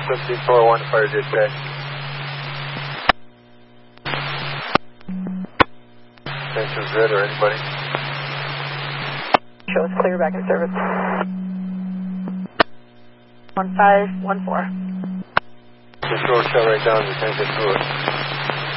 1541 fire dispatch. Attention Red or anybody? Show us clear back in service. 1514. Just go shut right down, you can't get through it.